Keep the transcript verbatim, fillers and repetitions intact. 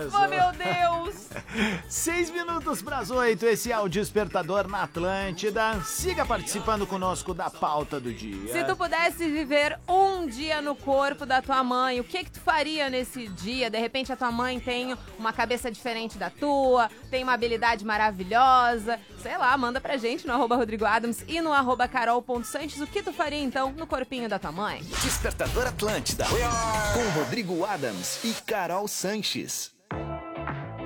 Oh, meu Deus! Seis minutos para as oito, esse é o Despertador na Atlântida. Siga participando conosco da pauta do dia. Se tu pudesse viver um dia no corpo da tua mãe, o que que tu faria nesse dia? De repente a tua mãe tem uma cabeça diferente da tua, tem uma habilidade maravilhosa, sei lá, manda pra gente no arroba Rodrigo Adams e no arroba carol.sanches. O que tu faria então no corpinho da tua mãe? Despertador Atlântida, com Rodrigo Adams e Carol Sanches.